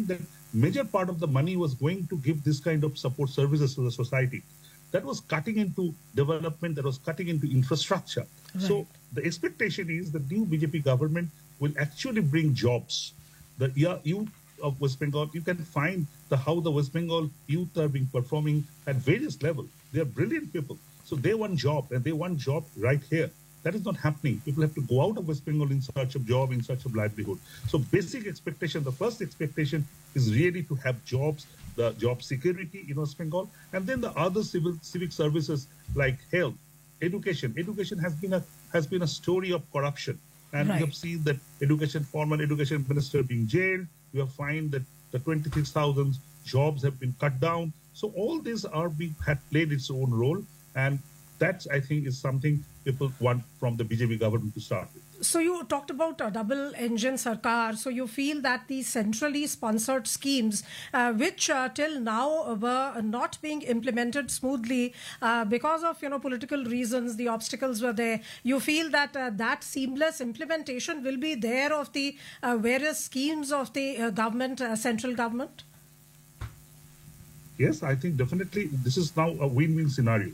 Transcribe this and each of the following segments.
find that major part of the money was going to give this kind of support services to the society. That was cutting into development, that was cutting into infrastructure. Right. So the expectation is the new BJP government will actually bring jobs. The youth of West Bengal, you can find how the West Bengal youth are being performing at various levels. They are brilliant people. So they want job, and they want job right here. That is not happening. People have to go out of West Bengal in search of job, in search of livelihood. So basic expectation, the first expectation is really to have jobs, the job security in West Bengal, and then the other civic services like health, education. Education has been a story of corruption. And right. We have seen that former education minister being jailed. We have found that the 26,000 jobs have been cut down. So all these have played its own role. And that, I think, is something people want from the BJP government to start with. So you talked about a double-engine sarkar. So you feel that these centrally sponsored schemes, which till now were not being implemented smoothly because of political reasons, the obstacles were there. You feel that that seamless implementation will be there of the various schemes of the government, central government? Yes, I think definitely this is now a win-win scenario.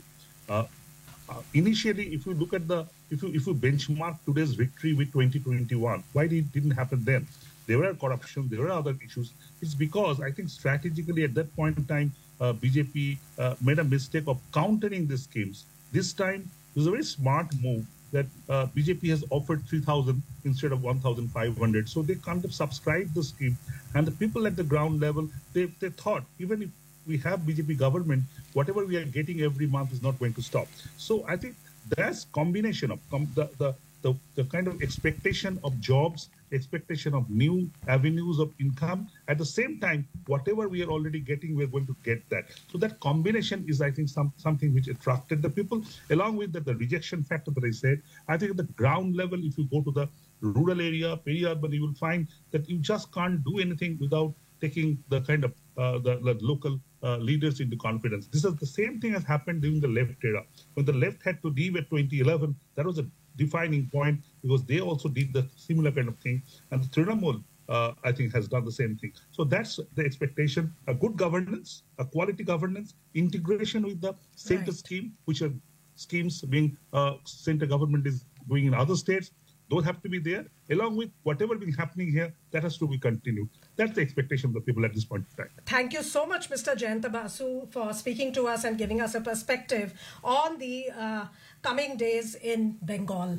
Initially, if you look at if you benchmark today's victory with 2021, why it didn't happen then? There were corruption, there were other issues. It's because I think strategically at that point in time, BJP made a mistake of countering these schemes. This time, it was a very smart move that BJP has offered 3,000 instead of 1,500. So they kind of subscribed the scheme. And the people at the ground level, they thought, even if we have BJP government, whatever we are getting every month is not going to stop. So I think that's combination of the kind of expectation of jobs, expectation of new avenues of income. At the same time, whatever we are already getting, we're going to get that. So that combination is, I think, something which attracted the people, along with the rejection factor that I said. I think at the ground level, if you go to the rural area, peri-urban, you will find that you just can't do anything without taking the kind of the local leaders into confidence. This is the same thing has happened during the left era. When the left had to leave at 2011, that was a defining point because they also did the similar kind of thing. And the Trinamool, I think, has done the same thing. So that's the expectation, a good governance, a quality governance, integration with the center scheme, which are schemes being center government is doing in other states. Those have to be there, along with whatever been happening here, that has to be continued. That's the expectation of the people at this point in time. Thank you so much, Mr. Jayanta Basu, for speaking to us and giving us a perspective on the coming days in Bengal.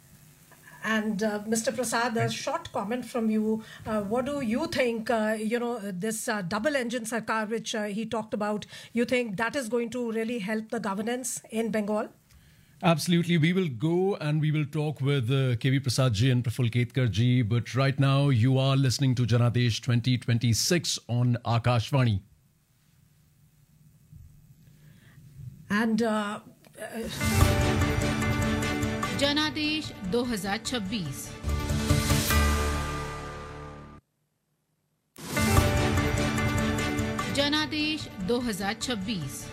And Mr. Prasad, a short comment from you. What do you think, this double-engine sarkar, which he talked about, you think that is going to really help the governance in Bengal? Absolutely. We will go and we will talk with KV Prasad ji and Praful Ketkar ji. But right now, you are listening to Janadesh 2026 on Akashvani. And Janadesh 2026. Janadesh 2026.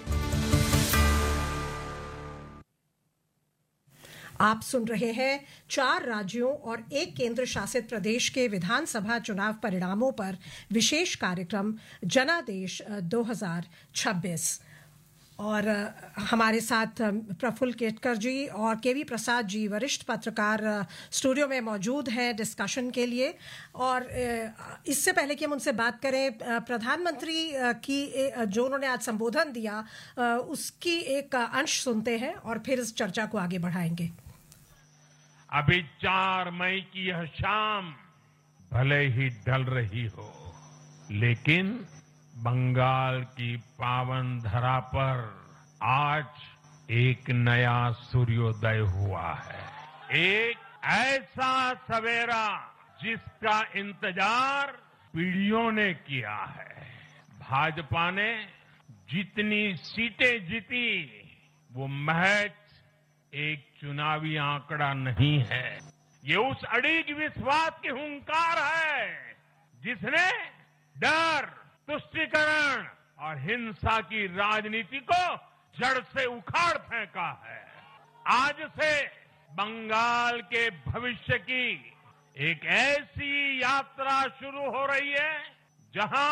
आप सुन रहे हैं 4 राज्यों और 1 केंद्र शासित प्रदेश के विधानसभा चुनाव परिणामों पर विशेष कार्यक्रम जनादेश 2026 और हमारे साथ प्रफुल्ल केतकर जी और केवी प्रसाद जी वरिष्ठ पत्रकार स्टूडियो में मौजूद हैं डिस्कशन के लिए। और इससे पहले कि हम उनसे बात करें, प्रधानमंत्री की जो उन्होंने आज संबोधन दिया उसकी एक अंश सुनते हैं और फिर इस चर्चा को आगे बढ़ाएंगे। अभी 4 मई की यह शाम भले ही ढल रही हो, लेकिन बंगाल की पावन धरा पर आज एक नया सूर्योदय हुआ है। एक ऐसा सवेरा जिसका इंतजार पीढ़ियों ने किया है। भाजपा ने जितनी सीटें जीती वो महज एक चुनावी आंकड़ा नहीं है, ये उस अड़िग विश्वास की हुंकार है जिसने डर, तुष्टीकरण और हिंसा की राजनीति को जड़ से उखाड़ फेंका है। आज से बंगाल के भविष्य की एक ऐसी यात्रा शुरू हो रही है जहां